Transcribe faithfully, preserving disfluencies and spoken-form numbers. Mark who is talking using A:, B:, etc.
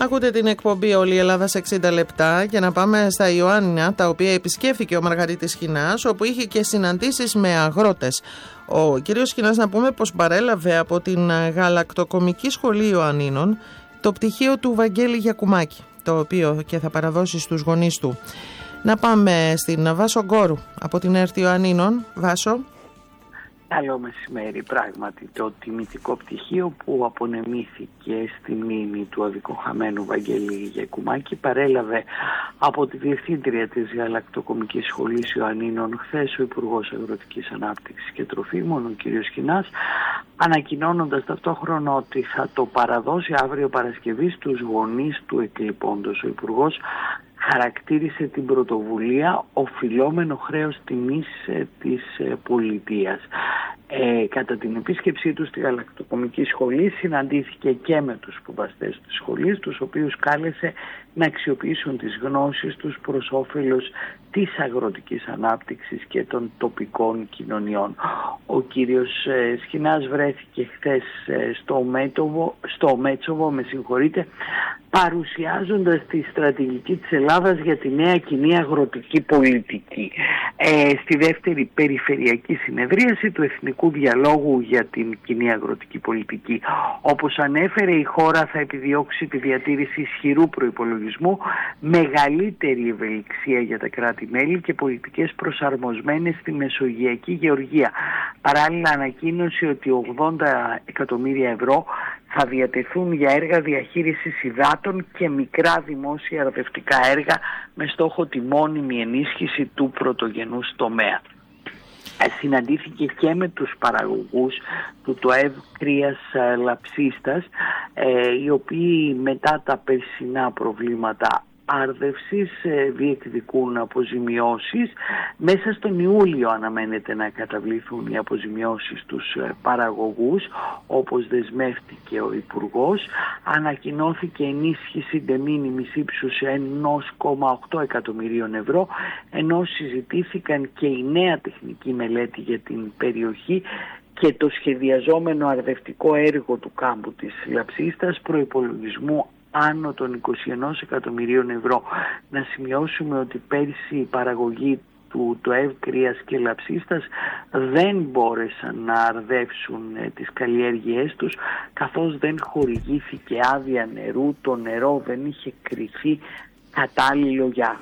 A: Ακούτε την εκπομπή «Όλη η Ελλάδα σε εξήντα λεπτά» και να πάμε στα Ιωάννινα, τα οποία επισκέφθηκε ο Μαργαρίτης Χινάς, όπου είχε και συναντήσεις με αγρότες. Ο κύριος Χινάς, να πούμε πως παρέλαβε από την Γαλακτοκομική Σχολή Ιωαννίνων το πτυχίο του Βαγγέλη Γιακουμάκη, το οποίο και θα παραδώσει στους γονείς του. Να πάμε στην Βάσο Γκόρου από την ΕΡΤ Ιωαννίνων. Βάσο.
B: Καλό μεσημέρι. Πράγματι, το τιμητικό πτυχίο που απονεμήθηκε στη μνήμη του αδικοχαμένου Βαγγέλη Γιακουμάκη παρέλαβε από τη Διευθύντρια της Γαλακτοκομικής Σχολής Ιωαννίνων χθες ο Υπουργός Αγροτικής Ανάπτυξης και Τροφίμων, ο κ. Χινάς, ανακοινώνοντας ταυτόχρονα ότι θα το παραδώσει αύριο Παρασκευή στους γονείς του εκλειπώντος. Ο Υπουργός χαρακτήρισε την πρωτοβουλία οφειλόμενο χρέος τιμής ε, της ε, πολιτείας. Ε, κατά την επίσκεψή του στη Γαλακτοκομική Σχολή συναντήθηκε και με τους σπουδαστές της σχολής, τους οποίους κάλεσε να αξιοποιήσουν τις γνώσεις τους προς όφελος της αγροτικής ανάπτυξης και των τοπικών κοινωνιών. Ο κύριος ε, Σχινάς βρέθηκε χθες ε, στο, Μέτοβο, στο Μέτσοβο, με συγχωρείτε, παρουσιάζοντας τη στρατηγική της Ελλάδας για τη νέα κοινή αγροτική πολιτική. Ε, στη δεύτερη περιφερειακή συνεδρίαση του Εθνικού Διαλόγου για την κοινή αγροτική πολιτική. Όπως ανέφερε, η χώρα θα επιδιώξει τη διατήρηση ισχυρού προϋπολογισμού, μεγαλύτερη ευελιξία για τα κράτη-μέλη και πολιτικές προσαρμοσμένες στη μεσογειακή γεωργία. Παράλληλα, ανακοίνωσε ότι ογδόντα εκατομμύρια ευρώ θα διατεθούν για έργα διαχείρισης υδάτων και μικρά δημόσια αρδευτικά έργα με στόχο τη μόνιμη ενίσχυση του πρωτογενούς τομέα. Συναντήθηκε και με τους παραγωγούς του ΤΟΕΒ κρύας λαψίστας, ε, οι οποίοι μετά τα περσινά προβλήματα άρδευσης διεκδικούν αποζημιώσεις. Μέσα στον Ιούλιο αναμένεται να καταβληθούν οι αποζημιώσεις στους παραγωγούς, όπως δεσμεύτηκε ο Υπουργός. Ανακοινώθηκε ενίσχυση de minimis ύψους ένα κόμμα οκτώ εκατομμυρίων ευρώ, ενώ συζητήθηκαν και η νέα τεχνική μελέτη για την περιοχή και το σχεδιαζόμενο αρδευτικό έργο του κάμπου της Λαψίστας προϋπολογισμού άνω των είκοσι ένα εκατομμυρίων ευρώ. Να σημειώσουμε ότι πέρσι η παραγωγή του ΤΟΕΒ κρύας και λαψίστας δεν μπόρεσαν να αρδεύσουν ε, τις καλλιέργειές τους, καθώς δεν χορηγήθηκε άδεια νερού, το νερό δεν είχε κριθεί κατάλληλο για